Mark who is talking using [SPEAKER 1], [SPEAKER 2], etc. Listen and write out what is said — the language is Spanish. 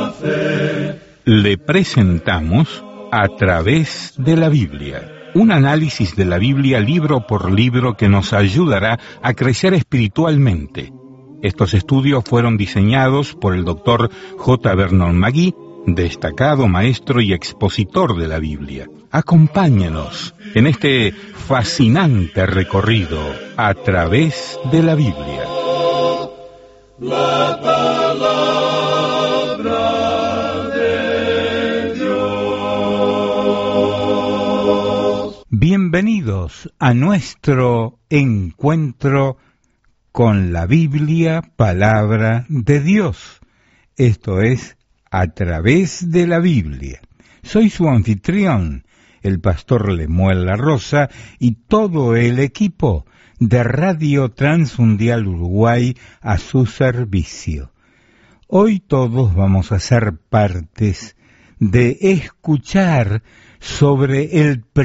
[SPEAKER 1] Le presentamos A través de la Biblia, un análisis de la Biblia libro por libro que nos ayudará a crecer espiritualmente. Estos estudios fueron diseñados por el Dr. J. Vernon McGee, destacado maestro y expositor de la Biblia. Acompáñenos en este fascinante recorrido a través de la Biblia. La palabra de Dios. Bienvenidos a nuestro encuentro con la Biblia, palabra de Dios. Esto es A través de la Biblia. Soy su anfitrión, el pastor Lemuel La Rosa, y todo el equipo de Radio Transmundial Uruguay a su servicio. Hoy todos vamos a ser partes de escuchar sobre el